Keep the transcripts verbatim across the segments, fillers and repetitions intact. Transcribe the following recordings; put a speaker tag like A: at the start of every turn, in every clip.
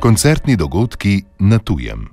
A: Koncertni dogodki na tujem.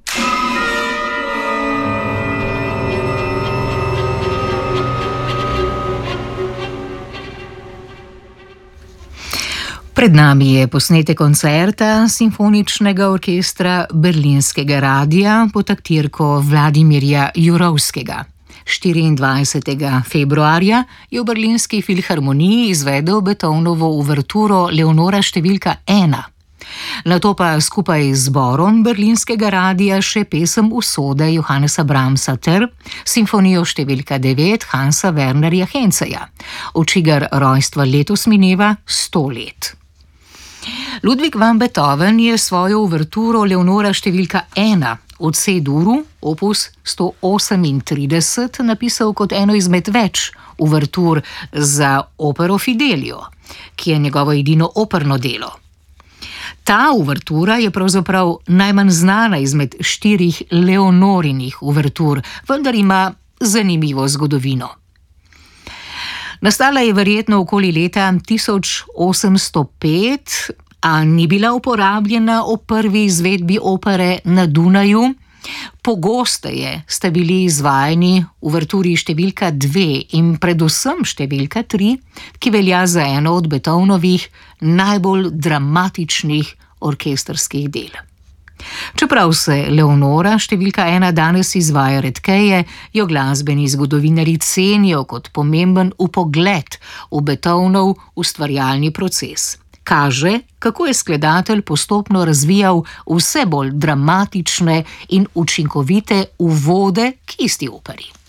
B: Pred nami je posnetek koncerta Simfoničnega orkestra Berlinskega radia pod taktirko Vladimirja Jurovskega. štiriindvajsetega februarja je v Berlinski filharmoniji izvedel Beethovnovo uverturo Leonora številka ena. Nato pa skupaj z zborom Berlinskega radia še pesem Usode Johannesa Brahmsa ter simfonijo številka devet Hansa Wernerja Henzeja, od čigar rojstva letos mineva sto let. Ludwig van Beethoven je svojo uverturo Leonora številka ena od C-duru, opus sto osemintrideset, napisal kot eno izmed več uvertur za opero Fidelio, ki je njegovo edino operno delo. Ta uvertura je pravzaprav najmanj znana izmed štirih Leonorinih uvertur, vendar ima zanimivo zgodovino. Nastala je verjetno okoli leta tisoč osemsto pet, a ni bila uporabljena ob prvi izvedbi opere na Dunaju. Pogosteje sta bili izvajani uverturi številka dve in predvsem številka tri, ki velja za eno od Beethovenovih najbolj dramatičnih orkestrskih del. Čeprav se Leonora številka ena danes izvaja redkeje, jo glasbeni zgodovinarji cenijo kot pomemben vpogled v Beethovenov ustvarjalni proces. Kaže, kako je skladatelj postopno razvijal vse bolj dramatične in učinkovite uvode k isti operi.